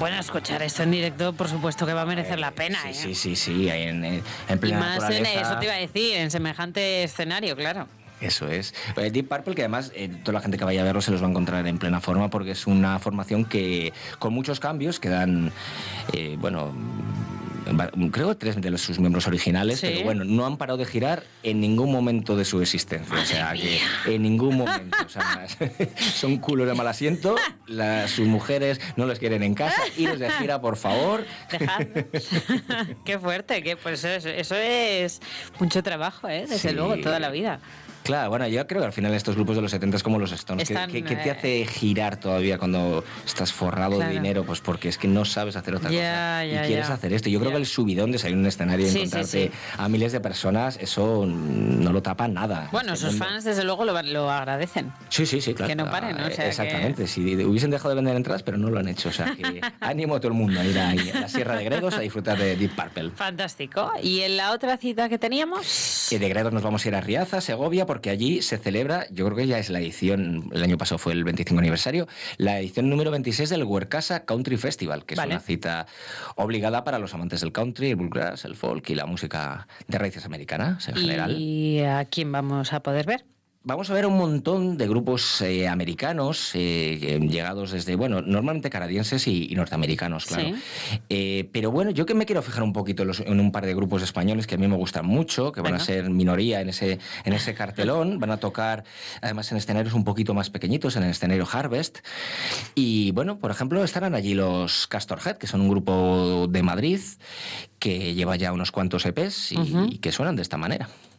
Bueno, escuchar esto en directo, por supuesto que va a merecer la pena, Sí, sí, en plena y más naturaleza. eso te iba a decir, en semejante escenario, claro. Eso es. Deep Purple, que además toda la gente que vaya a verlo se los va a encontrar en plena forma, porque es una formación que con muchos cambios que dan, creo 3 de sus miembros originales, ¿Sí? pero bueno, no han parado de girar en ningún momento de su existencia. Madre o sea, mía. que en ningún momento. O sea, son culos de mal asiento, sus mujeres no les quieren en casa, iros de gira, por favor. Dejad. Qué fuerte, pues eso es mucho trabajo, desde Sí. luego, toda la vida. Claro, bueno, yo creo que al final estos grupos de los 70 es como los Stones, que te hace girar todavía cuando estás forrado de dinero, pues porque es que no sabes hacer otra cosa y quieres hacer esto. Yo creo que el subidón de salir en un escenario y encontrarte a miles de personas, eso no lo tapa nada. Bueno, sus fans desde luego lo agradecen. Sí, claro. Que no paren, ¿no? O sea, exactamente, si hubiesen dejado de vender entradas, pero no lo han hecho. O sea, que ánimo a todo el mundo a ir a la Sierra de Gredos a disfrutar de Deep Purple. Fantástico. ¿Y en la otra cita que teníamos? De Gredos nos vamos a ir a Riaza, Segovia, porque allí se celebra, yo creo que ya es la edición, el año pasado fue el 25 aniversario, la edición número 26 del Huercasa Country Festival, que es una cita obligada para los amantes del country, el bluegrass, el folk y la música de raíces americanas en general. ¿Y a quién vamos a poder ver? Vamos a ver un montón de grupos americanos llegados desde, normalmente canadienses y norteamericanos, claro. Sí. Pero bueno, yo que me quiero fijar un poquito en un par de grupos españoles que a mí me gustan mucho, que van a ser minoría en ese cartelón. Van a tocar, además, en escenarios un poquito más pequeñitos, en el escenario Harvest. Y bueno, por ejemplo, estarán allí los Castorhead, que son un grupo de Madrid que lleva ya unos cuantos EPs y que suenan de esta manera.